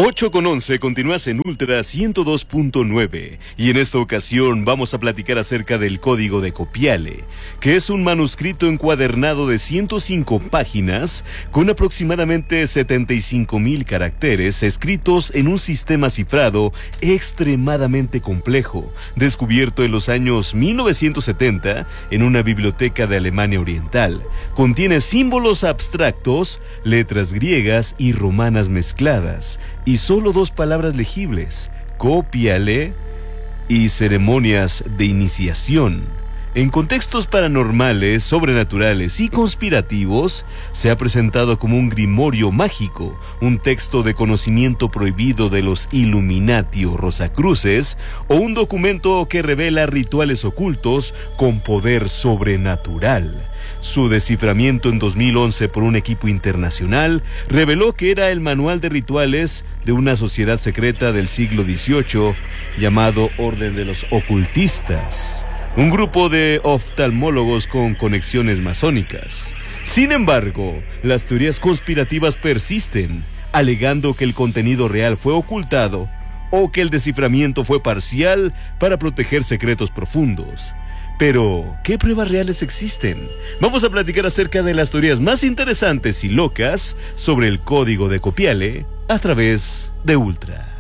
8:11, continúas en Ultra 102.9 y en esta ocasión vamos a platicar acerca del Código de Copiale, que es un manuscrito encuadernado de 105 páginas con aproximadamente 75,000 caracteres escritos en un sistema cifrado extremadamente complejo, descubierto en los años 1970 en una biblioteca de Alemania Oriental. Contiene símbolos abstractos, letras griegas y romanas mezcladas, y solo 2 palabras legibles: copiale y ceremonias de iniciación. En contextos paranormales, sobrenaturales y conspirativos, se ha presentado como un grimorio mágico, un texto de conocimiento prohibido de los Illuminati o Rosacruces, o un documento que revela rituales ocultos con poder sobrenatural. Su desciframiento en 2011 por un equipo internacional reveló que era el manual de rituales de una sociedad secreta del siglo XVIII llamado Orden de los Ocultistas, un grupo de oftalmólogos con conexiones masónicas. Sin embargo, las teorías conspirativas persisten, alegando que el contenido real fue ocultado o que el desciframiento fue parcial para proteger secretos profundos. Pero, ¿qué pruebas reales existen? Vamos a platicar acerca de las teorías más interesantes y locas sobre el Código de Copiale a través de Ultra.